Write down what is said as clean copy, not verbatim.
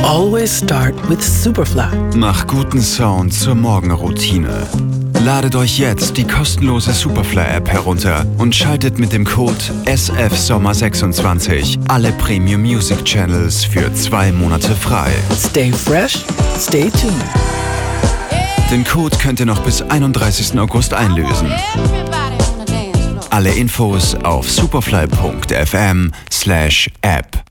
always start with Superfly. Mach guten Sound zur Morgenroutine. Ladet euch jetzt die kostenlose Superfly-App herunter und schaltet mit dem Code SFSommer26 alle Premium Music Channels für 2 Monate frei. Stay fresh, stay tuned. Den Code könnt ihr noch bis 31. August einlösen. Alle Infos auf superfly.fm/app.